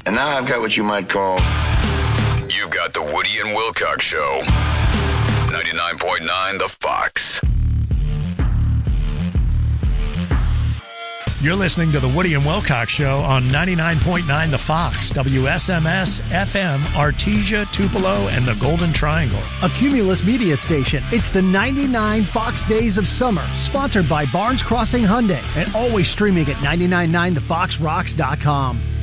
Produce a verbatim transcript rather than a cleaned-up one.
And now I've got what you might call... You've got the Woody and Wilcox Show. ninety-nine point nine The Fox. You're listening to the Woody and Wilcox Show on ninety-nine point nine The Fox, W S M S, F M, Artesia, Tupelo, and the Golden Triangle. A Cumulus media station. It's the ninety-nine Fox Days of Summer, sponsored by Barnes Crossing Hyundai, and always streaming at nine nine nine the fox rocks dot com.